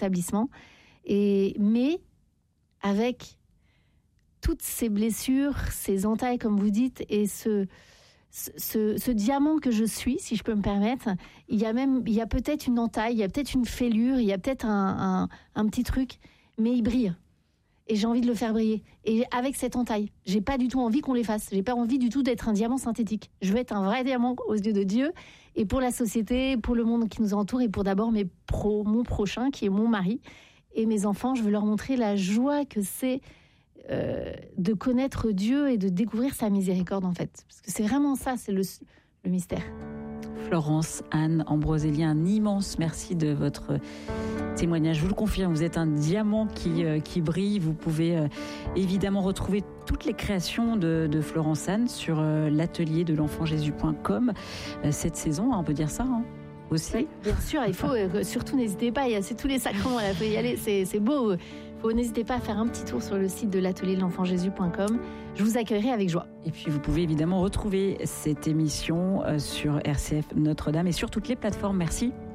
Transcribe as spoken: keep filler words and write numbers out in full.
établissement. Et, mais avec toutes ces blessures, ces entailles, comme vous dites, et ce, ce, ce diamant que je suis, si je peux me permettre, il y a même, il y a peut-être une entaille, il y a peut-être une fêlure, il y a peut-être un, un, un petit truc, mais il brille. Et j'ai envie de le faire briller. Et avec cette entaille, j'ai pas du tout envie qu'on l'efface. J'ai pas envie du tout d'être un diamant synthétique. Je veux être un vrai diamant aux yeux de Dieu, et pour la société, pour le monde qui nous entoure, et pour d'abord mes pro, mon prochain, qui est mon mari, et mes enfants. Je veux leur montrer la joie que c'est euh, de connaître Dieu et de découvrir sa miséricorde, en fait. Parce que c'est vraiment ça, c'est le, le mystère. Florence Anne Ambroselli, un immense merci de votre témoignage. Je vous le confirme, vous êtes un diamant qui, euh, qui brille. Vous pouvez euh, évidemment retrouver toutes les créations de, de Florence Anne sur euh, l'atelier de l'enfant jésus point com euh, cette saison, hein, on peut dire ça, hein, aussi. Oui, bien sûr, il faut, euh, surtout n'hésitez pas, il y a, c'est tous les sacrements, il faut y aller, c'est, c'est beau. Faut, n'hésitez pas à faire un petit tour sur le site de l'atelier de l'enfant jésus point com. Je vous accueillerai avec joie. Et puis vous pouvez évidemment retrouver cette émission sur R C F Notre-Dame et sur toutes les plateformes. Merci.